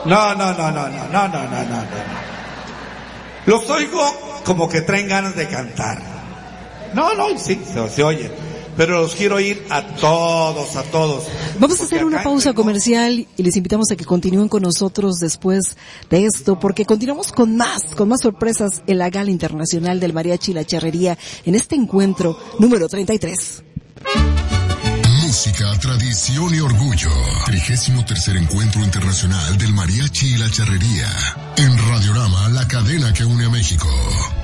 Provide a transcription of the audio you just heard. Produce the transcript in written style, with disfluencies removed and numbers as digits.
No. Los oigo como que traen ganas de cantar. No, sí, se oye. Pero los quiero oír a todos. Vamos a hacer una pausa comercial y les invitamos a que continúen con nosotros después de esto, porque continuamos con más sorpresas en la Gala Internacional del Mariachi y la Charrería en este encuentro número 33. Música, tradición y orgullo. 33º Encuentro Internacional del Mariachi y la Charrería. En Radiorama, la cadena que une a México.